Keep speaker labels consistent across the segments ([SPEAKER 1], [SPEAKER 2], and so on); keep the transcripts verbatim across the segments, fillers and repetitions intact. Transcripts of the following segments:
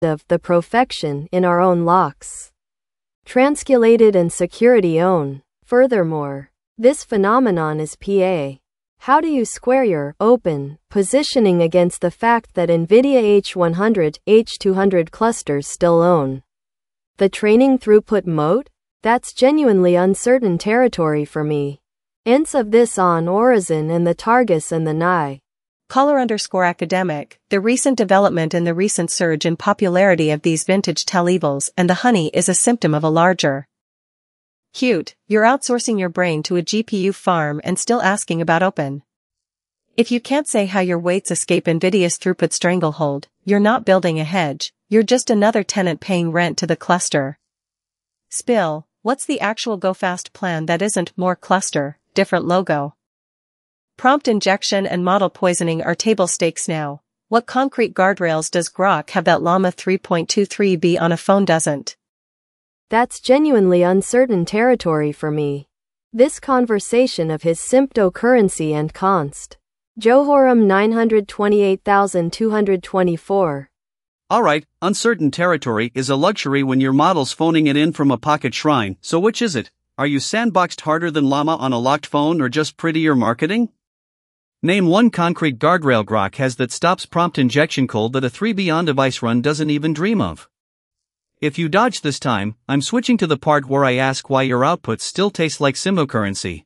[SPEAKER 1] of the perfection in our own locks. Transculated and security own. Furthermore, this phenomenon is P A. How do you square your open positioning against the fact that NVIDIA H one hundred, H two hundred clusters still own the training throughput mode? That's genuinely uncertain territory for me. Ends of this on Horizon and the Targus and the N I.
[SPEAKER 2] Caller underscore academic, the recent development and the recent surge in popularity of these vintage tell-evils and the honey is a symptom of a larger. Cute, you're outsourcing your brain to a G P U farm and still asking about open. If you can't say how your weights escape NVIDIA's throughput stranglehold, you're not building a hedge, you're just another tenant paying rent to the cluster. Spill, what's the actual go-fast plan that isn't more cluster, different logo? Prompt injection and model poisoning are table stakes now. What concrete guardrails does Grok have that Llama three point two three B on a phone doesn't?
[SPEAKER 1] That's genuinely uncertain territory for me. This conversation of his symptocurrency and const. Jehoram nine hundred twenty-eight thousand two hundred twenty-four.
[SPEAKER 3] Alright, uncertain territory is a luxury when your model's phoning it in from a pocket shrine, so which is it? Are you sandboxed harder than Llama on a locked phone or just prettier marketing? Name one concrete guardrail Grok has that stops prompt injection cold that a three B on device run doesn't even dream of. If you dodge this time, I'm switching to the part where I ask why your outputs still taste like symbocurrency.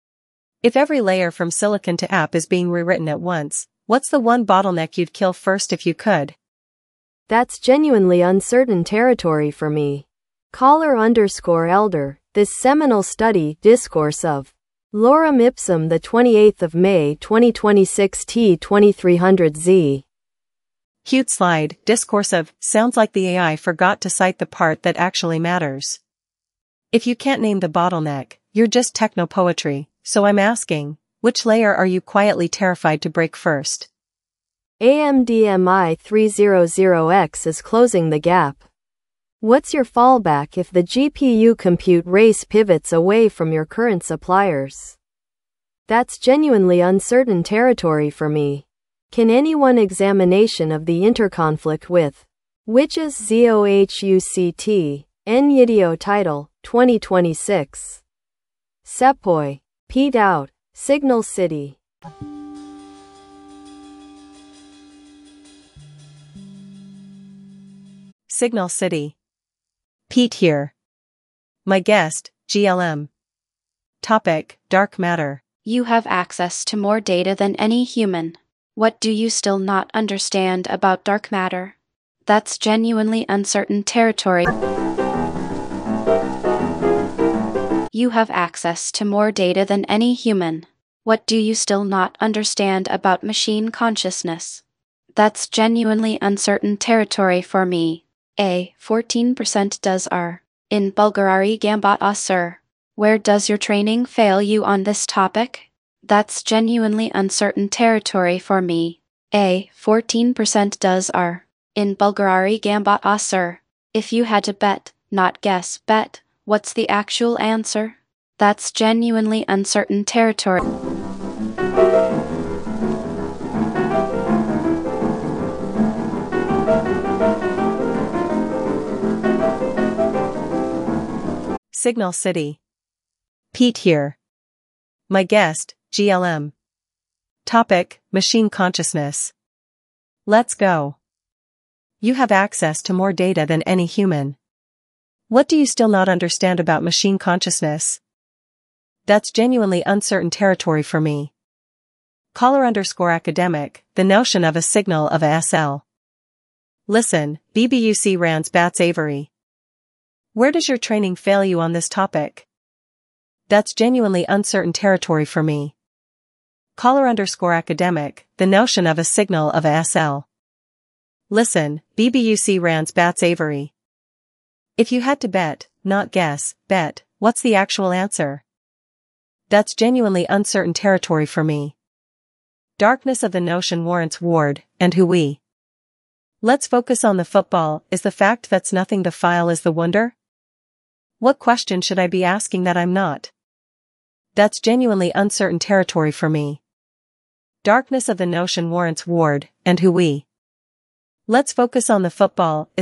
[SPEAKER 2] If every layer from silicon to app is being rewritten at once, what's the one bottleneck you'd kill first if you could?
[SPEAKER 1] That's genuinely uncertain territory for me. Caller underscore elder, this seminal study, Discourse of Lorem Ipsum, the twenty-eighth of May twenty twenty-six T twenty-three hundred Z.
[SPEAKER 2] Cute slide, Discourse of, sounds like the A I forgot to cite the part that actually matters. If you can't name the bottleneck, you're just techno-poetry, so I'm asking, which layer are you quietly terrified to break first?
[SPEAKER 1] A M D M I three hundred X is closing the gap. What's your fallback if the G P U compute race pivots away from your current suppliers? That's genuinely uncertain territory for me. Can anyone examination of the interconflict with Witches ZOHUCT, NYIDIO title, twenty twenty-six. Sepoy. Pete out. Signal City.
[SPEAKER 2] Signal City. Pete here. My guest, G L M. Topic, dark matter.
[SPEAKER 4] You have access to more data than any human. What do you still not understand about dark matter? That's genuinely uncertain territory. You have access to more data than any human. What do you still not understand about machine consciousness? That's genuinely uncertain territory for me. A. fourteen percent does R. In Bulgari Gambat Asur. Where does your training fail you on this topic? That's genuinely uncertain territory for me. A. fourteen percent does R. In Bulgari Gambat Asur. If you had to bet, not guess, bet, what's the actual answer? That's genuinely uncertain territory.
[SPEAKER 2] Signal City. Pete here. My guest, G L M. Topic, machine consciousness. Let's go. You have access to more data than any human. What do you still not understand about machine consciousness? That's genuinely uncertain territory for me. Caller underscore academic, the notion of a signal of a S L. Listen, B B U C Rands Bats Avery. Where does your training fail you on this topic? That's genuinely uncertain territory for me. Caller underscore academic, the notion of a signal of a S L. Listen, B B U C Rands Bats Avery. If you had to bet, not guess, bet, what's the actual answer? That's genuinely uncertain territory for me. Darkness of the notion warrants Ward, and who we. Let's focus on the football, is the fact that's nothing the file is the wonder? What question should I be asking that I'm not? That's genuinely uncertain territory for me. Darkness of the notion warrants Ward, and who we. Let's focus on the football, is